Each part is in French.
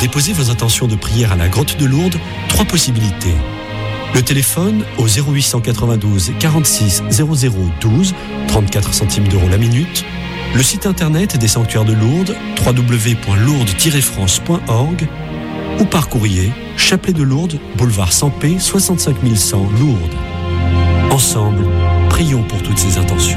déposer vos intentions de prière à la grotte de Lourdes, 3 possibilités. Le téléphone au 0892 46 00 12, 34 centimes d'euros la minute. Le site internet des sanctuaires de Lourdes, www.lourdes-france.org, ou par courrier, Chapelet de Lourdes, boulevard Sampé, 65 100 Lourdes. Ensemble, prions pour toutes ces intentions.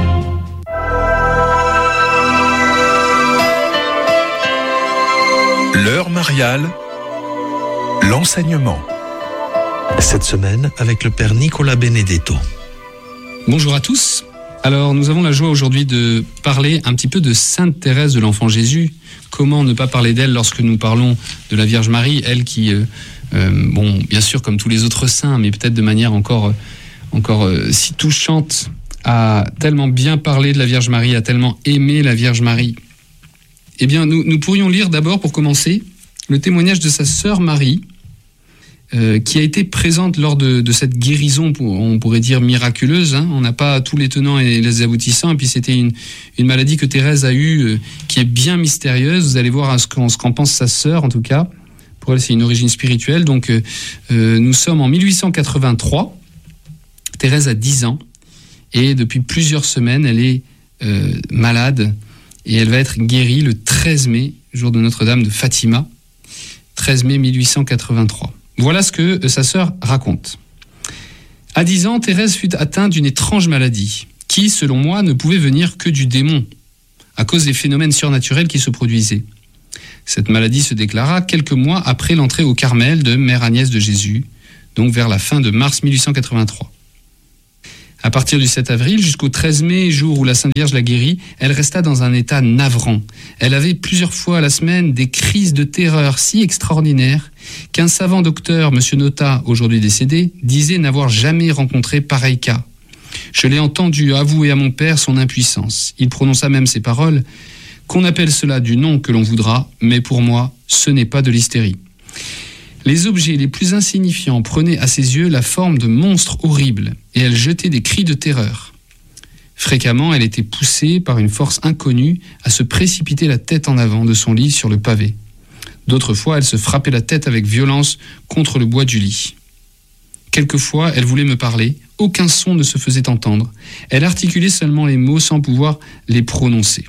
L'heure mariale, l'enseignement. Cette semaine avec le Père Nicolas Benedetto. Bonjour à tous. Alors, nous avons la joie aujourd'hui de parler un petit peu de Sainte Thérèse de l'Enfant Jésus. Comment ne pas parler d'elle lorsque nous parlons de la Vierge Marie, elle qui, bien sûr comme tous les autres saints, mais peut-être de manière encore si touchante, a tellement bien parlé de la Vierge Marie, a tellement aimé la Vierge Marie. Eh bien, nous pourrions lire d'abord, pour commencer, le témoignage de sa sœur Marie, qui a été présente lors de cette guérison, on pourrait dire miraculeuse. On n'a pas tous les tenants et les aboutissants. Et puis c'était une maladie que Thérèse a eue, qui est bien mystérieuse. Vous allez voir ce qu'en pense sa sœur, en tout cas. Pour elle, c'est une origine spirituelle. Donc, nous sommes en 1883. Thérèse a 10 ans. Et depuis plusieurs semaines, elle est malade. Et elle va être guérie le 13 mai, jour de Notre-Dame de Fatima. 13 mai 1883. Voilà ce que sa sœur raconte. À 10 ans, Thérèse fut atteinte d'une étrange maladie, qui, selon moi, ne pouvait venir que du démon, à cause des phénomènes surnaturels qui se produisaient. Cette maladie se déclara quelques mois après l'entrée au Carmel de Mère Agnès de Jésus, donc vers la fin de mars 1883. À partir du 7 avril jusqu'au 13 mai, jour où la Sainte Vierge la guérit, elle resta dans un état navrant. Elle avait plusieurs fois à la semaine des crises de terreur si extraordinaires qu'un savant docteur, M. Nota, aujourd'hui décédé, disait n'avoir jamais rencontré pareil cas. Je l'ai entendu avouer à mon père son impuissance. Il prononça même ces paroles : « Qu'on appelle cela du nom que l'on voudra, mais pour moi, ce n'est pas de l'hystérie. » Les objets les plus insignifiants prenaient à ses yeux la forme de monstres horribles, et elle jetait des cris de terreur. Fréquemment, elle était poussée par une force inconnue à se précipiter la tête en avant de son lit sur le pavé. D'autres fois, elle se frappait la tête avec violence contre le bois du lit. Quelquefois, elle voulait me parler, aucun son ne se faisait entendre. Elle articulait seulement les mots sans pouvoir les prononcer.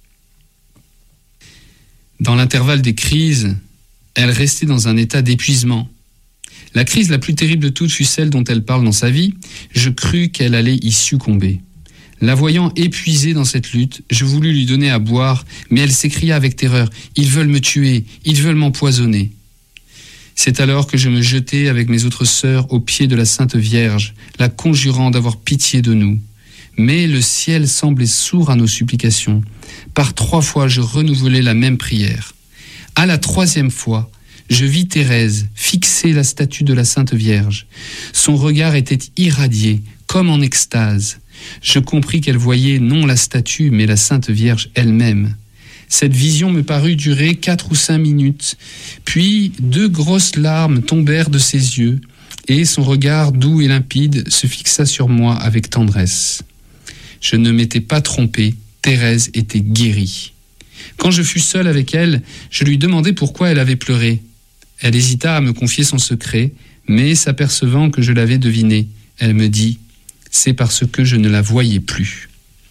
Dans l'intervalle des crises, elle restait dans un état d'épuisement. La crise la plus terrible de toutes fut celle dont elle parle dans sa vie. Je crus qu'elle allait y succomber. La voyant épuisée dans cette lutte, je voulus lui donner à boire, mais elle s'écria avec terreur : « Ils veulent me tuer, ils veulent m'empoisonner. » C'est alors que je me jetai avec mes autres sœurs aux pieds de la Sainte Vierge, la conjurant d'avoir pitié de nous. Mais le ciel semblait sourd à nos supplications. Par 3 fois, je renouvelai la même prière. À la 3e fois, je vis Thérèse fixer la statue de la Sainte Vierge. Son regard était irradié, comme en extase. Je compris qu'elle voyait non la statue, mais la Sainte Vierge elle-même. Cette vision me parut durer 4 ou 5 minutes. Puis 2 grosses larmes tombèrent de ses yeux, et son regard doux et limpide se fixa sur moi avec tendresse. Je ne m'étais pas trompé, Thérèse était guérie. Quand je fus seul avec elle, je lui demandai pourquoi elle avait pleuré. Elle hésita à me confier son secret, mais s'apercevant que je l'avais deviné, elle me dit : « C'est parce que je ne la voyais plus. »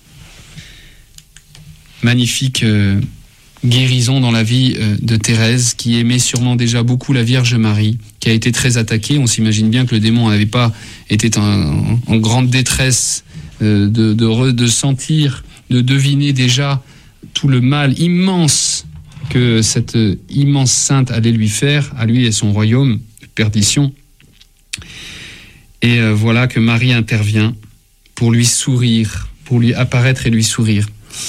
Magnifique guérison dans la vie de Thérèse, qui aimait sûrement déjà beaucoup la Vierge Marie, qui a été très attaquée. On s'imagine bien que le démon n'avait pas été en grande détresse de sentir, de deviner déjà tout le mal immense que cette immense sainte allait lui faire, à lui et son royaume de perdition. Et voilà que Marie intervient pour lui sourire, pour lui apparaître et lui sourire.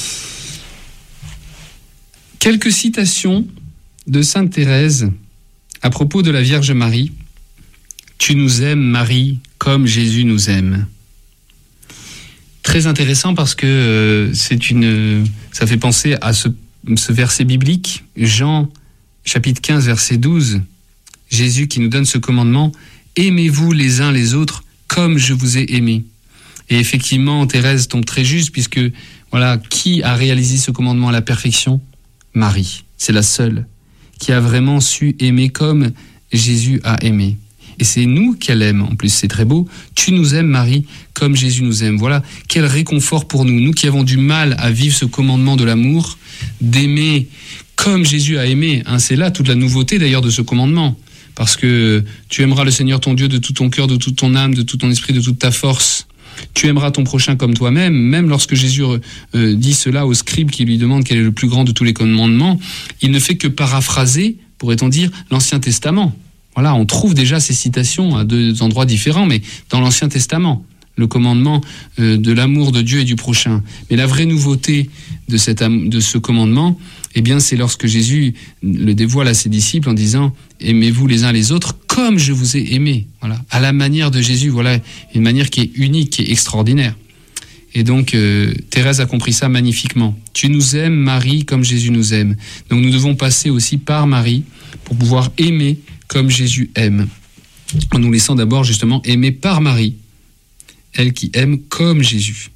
Quelques citations de Sainte Thérèse à propos de la Vierge Marie. « Tu nous aimes, Marie, comme Jésus nous aime. » Très intéressant parce que ça fait penser à ce verset biblique, Jean chapitre 15, verset 12. Jésus qui nous donne ce commandement « Aimez-vous les uns les autres comme je vous ai aimé. » Et effectivement, Thérèse tombe très juste puisque, voilà, qui a réalisé ce commandement à la perfection ? Marie. C'est la seule qui a vraiment su aimer comme Jésus a aimé. Et c'est nous qu'elle aime, en plus c'est très beau. Tu nous aimes, Marie, comme Jésus nous aime. Voilà, quel réconfort pour nous, nous qui avons du mal à vivre ce commandement de l'amour, d'aimer comme Jésus a aimé. C'est là toute la nouveauté d'ailleurs de ce commandement. Parce que tu aimeras le Seigneur ton Dieu de tout ton cœur, de toute ton âme, de tout ton esprit, de toute ta force. Tu aimeras ton prochain comme toi-même. Même lorsque Jésus dit cela au scribe qui lui demande quel est le plus grand de tous les commandements, il ne fait que paraphraser, pourrait-on dire, l'Ancien Testament. Voilà, on trouve déjà ces citations à deux endroits différents, mais dans l'Ancien Testament, le commandement de l'amour de Dieu et du prochain. Mais la vraie nouveauté de ce commandement, eh bien, c'est lorsque Jésus le dévoile à ses disciples en disant « Aimez-vous les uns les autres comme je vous ai aimés ». Voilà, à la manière de Jésus, voilà une manière qui est unique, qui est extraordinaire. Et donc, Thérèse a compris ça magnifiquement. Tu nous aimes, Marie, comme Jésus nous aime. Donc, nous devons passer aussi par Marie pour pouvoir aimer comme Jésus aime. En nous laissant d'abord, justement, aimer par Marie, elle qui aime comme Jésus.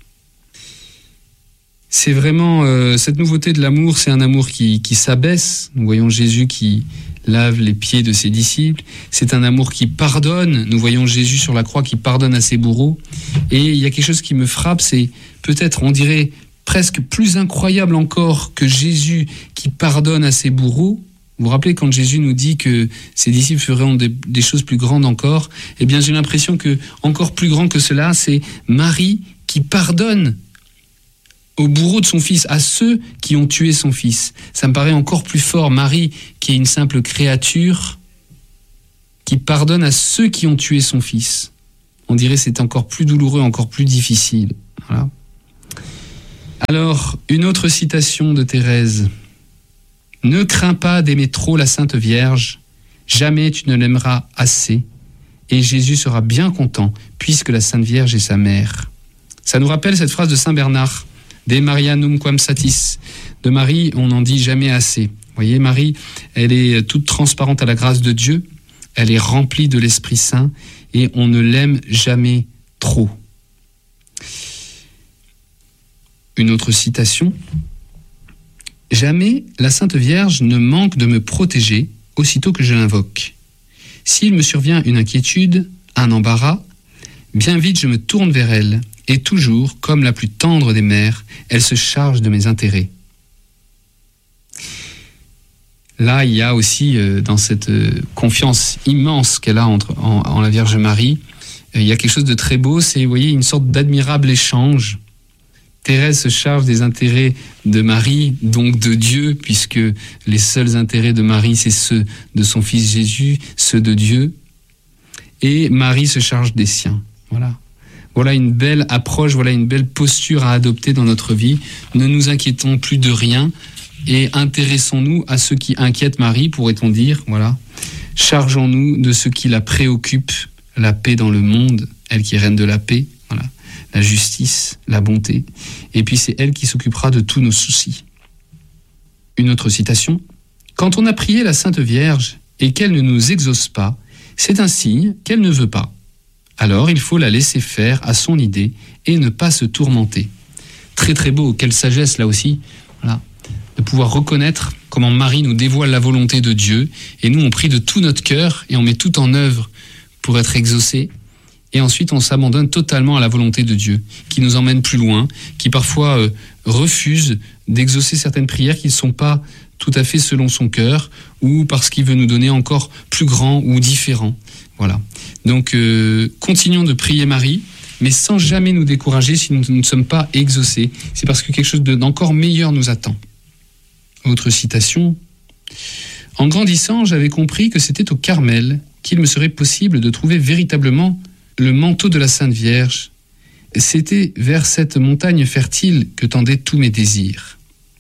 C'est vraiment cette nouveauté de l'amour, c'est un amour qui s'abaisse. Nous voyons Jésus qui lave les pieds de ses disciples. C'est un amour qui pardonne. Nous voyons Jésus sur la croix qui pardonne à ses bourreaux. Et il y a quelque chose qui me frappe, c'est peut-être, on dirait, presque plus incroyable encore que Jésus qui pardonne à ses bourreaux. Vous vous rappelez quand Jésus nous dit que ses disciples feront des choses plus grandes encore? Eh bien, j'ai l'impression que encore plus grand que cela, c'est Marie qui pardonne aux bourreaux de son fils, à ceux qui ont tué son fils. Ça me paraît encore plus fort. Marie, qui est une simple créature, qui pardonne à ceux qui ont tué son fils. On dirait que c'est encore plus douloureux, encore plus difficile. Voilà. Alors, une autre citation de Thérèse. « Ne crains pas d'aimer trop la Sainte Vierge, jamais tu ne l'aimeras assez, et Jésus sera bien content, puisque la Sainte Vierge est sa mère. » Ça nous rappelle cette phrase de Saint Bernard, « De Maria numquam satis ». De Marie, on n'en dit jamais assez. Vous voyez, Marie, elle est toute transparente à la grâce de Dieu, elle est remplie de l'Esprit Saint, et on ne l'aime jamais trop. Une autre citation. « Jamais la Sainte Vierge ne manque de me protéger aussitôt que je l'invoque. S'il me survient une inquiétude, un embarras, bien vite je me tourne vers elle, et toujours, comme la plus tendre des mères, elle se charge de mes intérêts. » Là, il y a aussi, dans cette confiance immense qu'elle a en la Vierge Marie, il y a quelque chose de très beau, c'est, vous voyez, une sorte d'admirable échange. Thérèse se charge des intérêts de Marie, donc de Dieu, puisque les seuls intérêts de Marie, c'est ceux de son fils Jésus, ceux de Dieu. Et Marie se charge des siens. Voilà. Voilà une belle approche, voilà une belle posture à adopter dans notre vie. Ne nous inquiétons plus de rien et intéressons-nous à ce qui inquiète Marie, pourrait-on dire. Voilà. Chargeons-nous de ce qui la préoccupe, la paix dans le monde, elle qui est reine de la paix. Voilà. La justice, la bonté, et puis c'est elle qui s'occupera de tous nos soucis. Une autre citation. « Quand on a prié la Sainte Vierge et qu'elle ne nous exauce pas, c'est un signe qu'elle ne veut pas. Alors il faut la laisser faire à son idée et ne pas se tourmenter. » Très très beau, quelle sagesse là aussi, voilà, de pouvoir reconnaître comment Marie nous dévoile la volonté de Dieu, et nous on prie de tout notre cœur et on met tout en œuvre pour être exaucés. Et ensuite, on s'abandonne totalement à la volonté de Dieu, qui nous emmène plus loin, qui parfois refuse d'exaucer certaines prières qui ne sont pas tout à fait selon son cœur, ou parce qu'il veut nous donner encore plus grand ou différent. Voilà. Donc, continuons de prier Marie, mais sans jamais nous décourager si nous ne sommes pas exaucés. C'est parce que quelque chose d'encore meilleur nous attend. Autre citation. « En grandissant, j'avais compris que c'était au Carmel qu'il me serait possible de trouver véritablement le manteau de la Sainte Vierge. C'était vers cette montagne fertile que tendaient tous mes désirs. »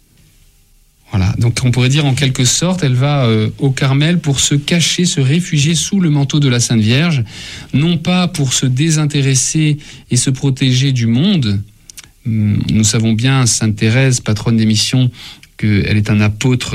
Voilà, donc on pourrait dire en quelque sorte, elle va au Carmel pour se cacher, se réfugier sous le manteau de la Sainte Vierge, non pas pour se désintéresser et se protéger du monde. Nous savons bien, Sainte Thérèse, patronne des missions, qu'elle est un apôtre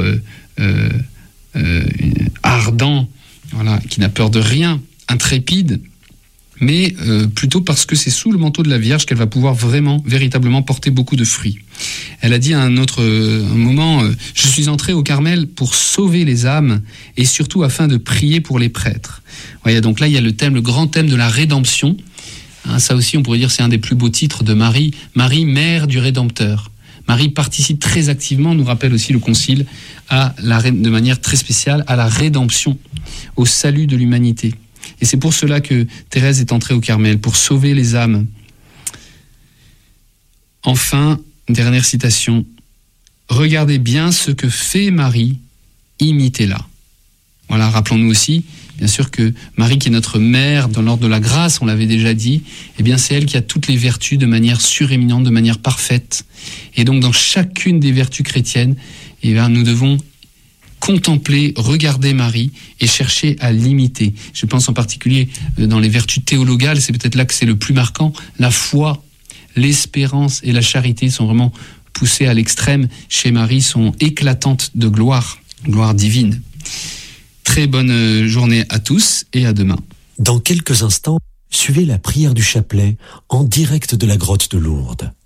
ardent, voilà, qui n'a peur de rien, intrépide. mais plutôt parce que c'est sous le manteau de la Vierge qu'elle va pouvoir véritablement porter beaucoup de fruits. Elle a dit à un moment, je suis entrée au Carmel pour sauver les âmes et surtout afin de prier pour les prêtres. Voyez, donc là, il y a le grand thème de la rédemption. Ça aussi, on pourrait dire, c'est un des plus beaux titres de Marie. Marie, mère du Rédempteur. Marie participe très activement, nous rappelle aussi le Concile, de manière très spéciale, à la rédemption, au salut de l'humanité. Et c'est pour cela que Thérèse est entrée au Carmel, pour sauver les âmes. Enfin, dernière citation, « Regardez bien ce que fait Marie, imitez-la ». Voilà, rappelons-nous aussi, bien sûr, que Marie, qui est notre mère dans l'ordre de la grâce, on l'avait déjà dit, eh bien c'est elle qui a toutes les vertus de manière suréminente, de manière parfaite. Et donc dans chacune des vertus chrétiennes, eh bien, nous devons contempler, regarder Marie et chercher à l'imiter. Je pense en particulier dans les vertus théologales, c'est peut-être là que c'est le plus marquant, la foi, l'espérance et la charité sont vraiment poussées à l'extrême chez Marie, sont éclatantes de gloire divine. Très bonne journée à tous et à demain. Dans quelques instants, suivez la prière du chapelet en direct de la grotte de Lourdes.